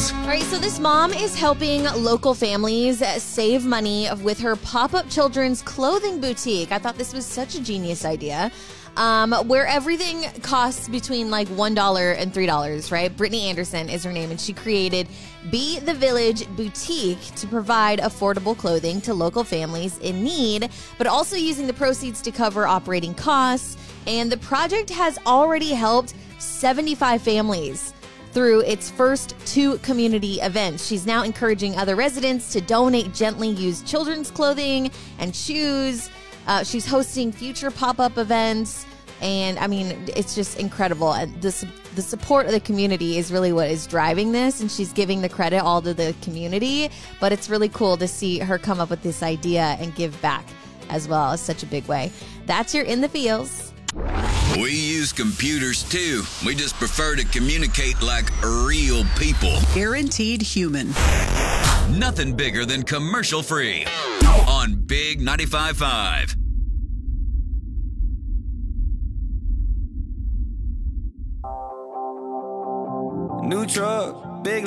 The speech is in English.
News. All right, so this mom is helping local families save money with her pop-up children's clothing boutique. I thought this was such a genius idea. Where everything costs between like $1 and $3, right? Brittany Anderson is her name, and she created Be the Village Boutique to provide affordable clothing to local families in need, but also using the proceeds to cover operating costs. And the project has already helped 75 families through its first 2 community events. She's now encouraging other residents to donate gently used children's clothing and shoes. She's hosting future pop-up events, and I mean, it's just incredible. And the support of the community is really what is driving this, and she's giving the credit all to the community, but it's really cool to see her come up with this idea and give back as well in such a big way. That's your In the Feels. We use computers too. We just prefer to communicate like real people. Guaranteed human. Nothing bigger than commercial free on Big 95.5. New truck,